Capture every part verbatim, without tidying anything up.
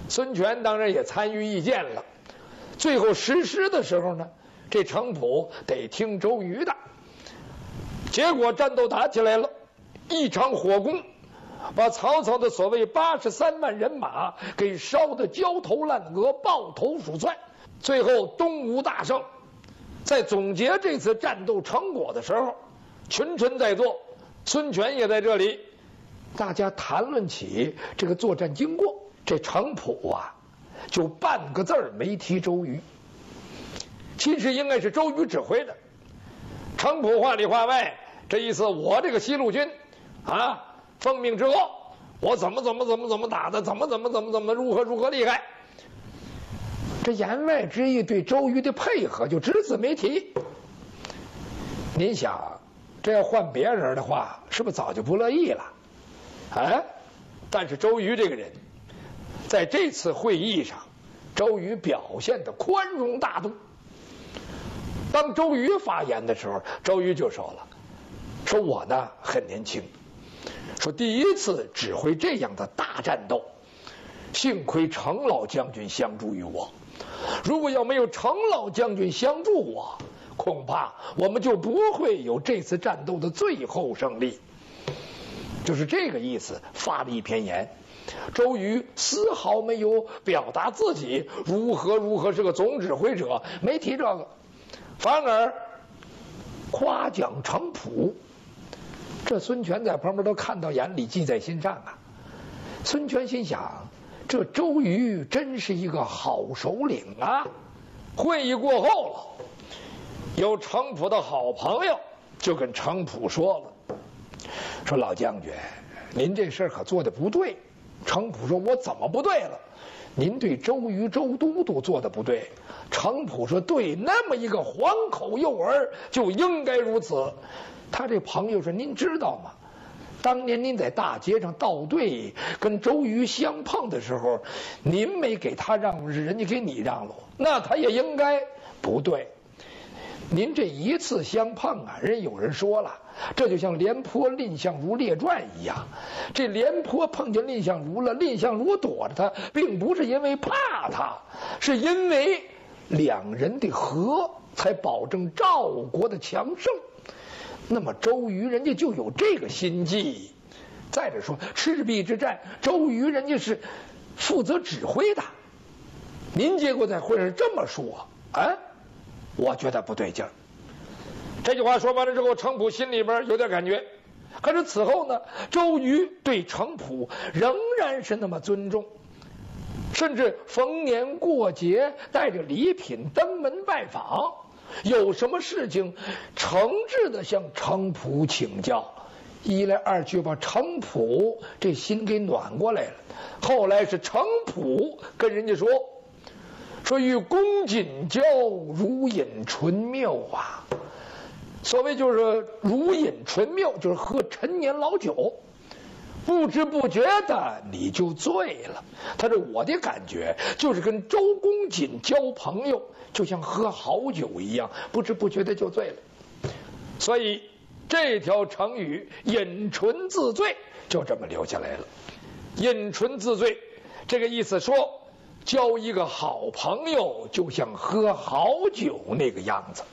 孙权当然也参与意见了。最后实施的时候呢，这程普得听周瑜的。结果战斗打起来了，一场火攻，把曹操的所谓八十三万人马给烧得焦头烂额、抱头鼠窜。最后东吴大胜。在总结这次战斗成果的时候，群臣在座，孙权也在这里，大家谈论起这个作战经过。这程普啊，就半个字儿没提周瑜。其实应该是周瑜指挥的。程普话里话外，这意思我这个西路军啊，奉命之后，我怎么怎么怎么怎么打的，怎么怎么怎么怎么如何如何厉害。这言外之意对周瑜的配合就只字没提。您想，这要换别人的话，是不是早就不乐意了？啊！但是周瑜这个人，在这次会议上，周瑜表现的宽容大度。当周瑜发言的时候，周瑜就说了：“说我呢很年轻，说第一次指挥这样的大战斗，幸亏程老将军相助于我。如果要没有程老将军相助我，恐怕我们就不会有这次战斗的最后胜利。”就是这个意思，发了一篇言。周瑜丝毫没有表达自己如何如何是个总指挥者，没提这个，反而夸奖程普。这孙权在旁边都看到眼里，记在心上啊。孙权心想，这周瑜真是一个好首领啊。会议过后了，有程普的好朋友就跟程普说了，说老将军，您这事儿可做的不对。程普说：“我怎么不对了？您对周瑜、周都督做的不对。”程普说：“对，那么一个黄口幼儿就应该如此。”他这朋友说：“您知道吗？当年您在大街上倒队跟周瑜相碰的时候，您没给他让路，是人家给你让路，那他也应该不对。您这一次相碰啊，人有人说了，这就像廉颇、蔺相如列传一样。这廉颇碰见蔺相如了，蔺相如躲着他，并不是因为怕他，是因为两人的和才保证赵国的强盛。那么周瑜人家就有这个心计。再者说，赤壁之战，周瑜人家是负责指挥的。您结果在会上这么说啊，我觉得不对劲儿。这句话说完了之后，程普心里边有点感觉。可是此后呢，周瑜对程普仍然是那么尊重，甚至逢年过节带着礼品登门拜访，有什么事情诚挚的向程普请教。一来二去把程普这心给暖过来了。后来是程普跟人家说，说与公瑾交，如饮醇妙啊。所谓就是如饮醇妙，就是喝陈年老酒，不知不觉的你就醉了。他说我的感觉就是跟周公瑾交朋友，就像喝好酒一样，不知不觉的就醉了。所以这条成语饮醇自醉就这么留下来了。饮醇自醉这个意思说，交一个好朋友就像喝好酒那个样子。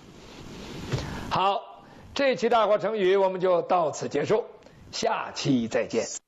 好，这期大话成语我们就到此结束，下期再见。